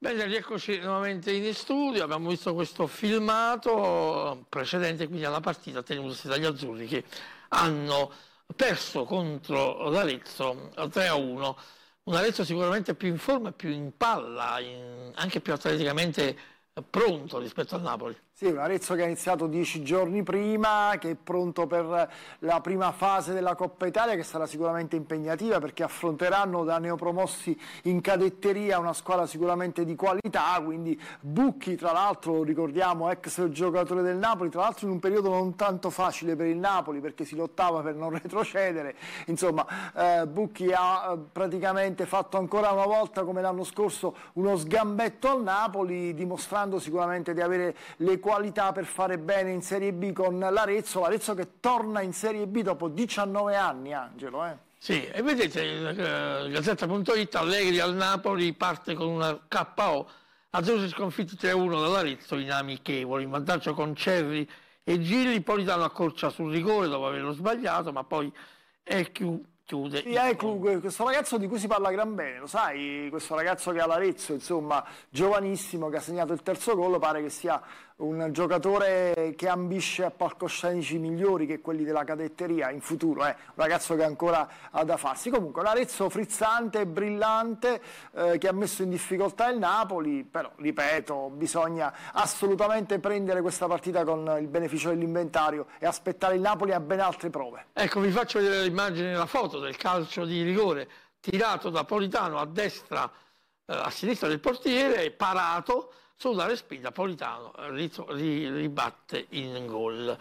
Bene, rieccoci nuovamente in studio. Abbiamo visto questo filmato precedente quindi alla partita tenutosi dagli azzurri che hanno perso contro l'Arezzo 3-1. Un Arezzo sicuramente più in forma e più in palla, anche più atleticamente pronto rispetto al Napoli. Sì, un Arezzo che ha iniziato 10 giorni prima, che è pronto per la prima fase della Coppa Italia, che sarà sicuramente impegnativa perché affronteranno da neopromossi in cadetteria una squadra sicuramente di qualità, quindi Bucchi, tra l'altro, lo ricordiamo, ex giocatore del Napoli, tra l'altro in un periodo non tanto facile per il Napoli perché si lottava per non retrocedere, insomma Bucchi ha praticamente fatto ancora una volta come l'anno scorso uno sgambetto al Napoli, dimostrando sicuramente di avere le qualità per fare bene in Serie B con l'Arezzo che torna in Serie B dopo 19 anni, Angelo. Sì, e vedete, Gazzetta.it, Allegri al Napoli parte con una KO, azzurri sconfitti 3-1 dall'Arezzo in amichevoli, in vantaggio con Cerri e Gilli, Politano accorcia sul rigore dopo averlo sbagliato, ma poi chiude. Sì, ecco, questo ragazzo di cui si parla gran bene, lo sai, questo ragazzo che ha l'Arezzo, insomma, giovanissimo, che ha segnato il terzo gol, pare che sia un giocatore che ambisce a palcoscenici migliori che quelli della cadetteria in futuro, un ragazzo che ancora ha da farsi. Comunque l'Arezzo frizzante, brillante, che ha messo in difficoltà il Napoli, però ripeto, bisogna assolutamente prendere questa partita con il beneficio dell'inventario e aspettare il Napoli a ben altre prove. Ecco, vi faccio vedere l'immagine, la foto del calcio di rigore tirato da Politano a destra, a sinistra del portiere, parato sulla respinta. Politano ribatte in gol.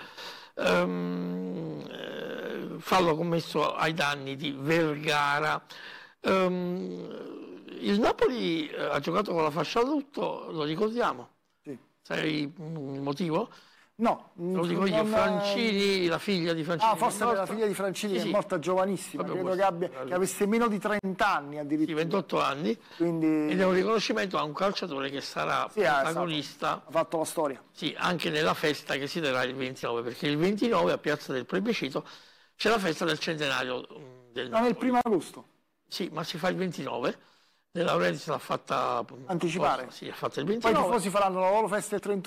Fallo commesso ai danni di Vergara. Il Napoli ha giocato con la fascia a lutto, lo ricordiamo? Sì. Sai il motivo? No, lo dico io, Francini, la figlia di Francini. Ah, forse la figlia di Francini che è morta giovanissima, credo che avesse meno di 30 anni addirittura. Sì, 28 anni, quindi... ed è un riconoscimento a un calciatore che sarà protagonista. Ha fatto la storia. Sì, anche nella festa che si terrà il 29, perché il 29 a Piazza del Plebiscito c'è la festa del centenario del Napoli. Non è il 1° agosto? Sì, ma si fa il 29. De Laurentiis l'ha fatta anticipare. Sì, ha fatto il 29. Poi i tifosi faranno la loro festa il 31.